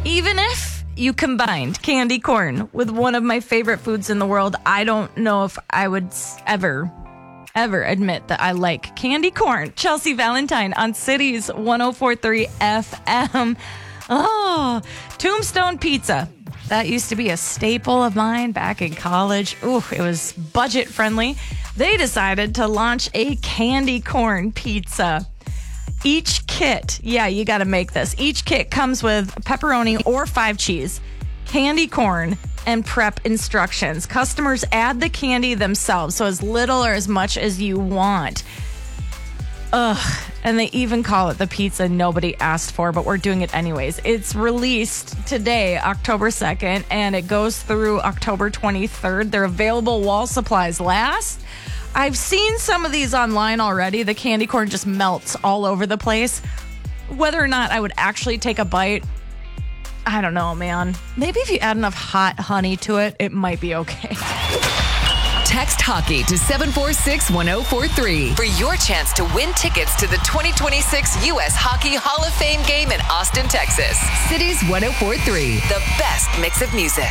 Even if you combined candy corn with one of my favorite foods in the world, I don't know if I would ever admit that I like candy corn. Chelsea Valentine on Cities 104.3 FM. Oh, Tombstone Pizza. That used to be a staple of mine back in college. Ooh, it was budget friendly. They decided to launch a candy corn pizza. Each kit, you got to make this. Each kit comes with pepperoni or 5 cheese, candy corn, and prep instructions. Customers add the candy themselves, so as little or as much as you want. And they even call it the pizza nobody asked for, but we're doing it anyways. It's released today, October 2nd, and it goes through October 23rd. They're available while supplies last. I've seen some of these online already. The candy corn just melts all over the place. Whether or not I would actually take a bite, I don't know, man. Maybe if you add enough hot honey to it, it might be okay. Text hockey to 746-1043 for your chance to win tickets to the 2026 U.S. Hockey Hall of Fame game in Austin, Texas. Cities 104.3, the best mix of music.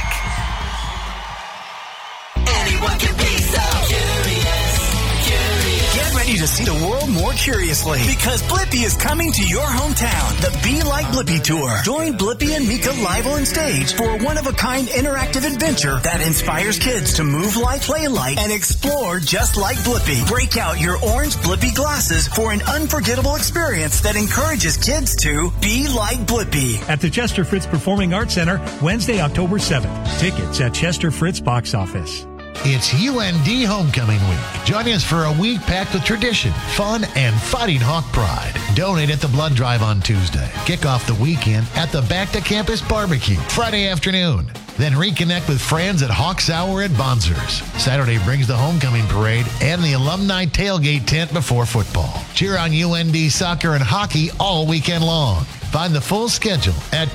Anyone can be so curious. Get ready to see the world more curiously because Blippi is coming to your hometown. The Be Like Blippi Tour. Join Blippi and Mika live on stage for a one-of-a-kind interactive adventure that inspires kids to move like, play like, and explore just like Blippi. Break out your orange Blippi glasses for an unforgettable experience that encourages kids to be like Blippi. At the Chester Fritz Performing Arts Center, Wednesday, October 7th. Tickets at Chester Fritz Box Office. It's UND Homecoming Week. Join us for a week packed with tradition, fun, and fighting Hawk pride. Donate at the blood drive on Tuesday. Kick off the weekend at the Back to Campus Barbecue Friday afternoon. Then reconnect with friends at Hawks Hour at Bonzers. Saturday brings the homecoming parade and the alumni tailgate tent before football. Cheer on UND soccer and hockey all weekend long. Find the full schedule at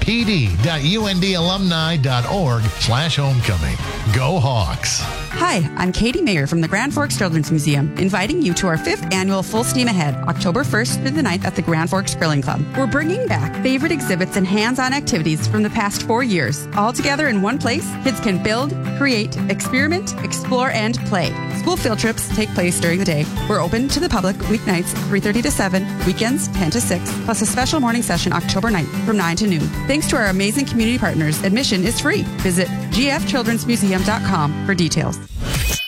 pd.undalumni.org/homecoming. Go Hawks. Hi, I'm Katie Mayer from the Grand Forks Children's Museum, inviting you to our 5th annual Full Steam Ahead, October 1st through the 9th at the Grand Forks Grilling Club. We're bringing back favorite exhibits and hands-on activities from the past 4 years. All together in one place, kids can build, create, experiment, explore, and play. School field trips take place during the day. We're open to the public weeknights 3:30 to 7, weekends 10 to 6, plus a special morning session October 9th from 9 to noon. Thanks to our amazing community partners, admission is free. Visit gfchildrensmuseum.com for details.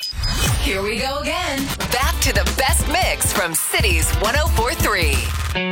Here we go again. Back to the best mix from Cities 104.3.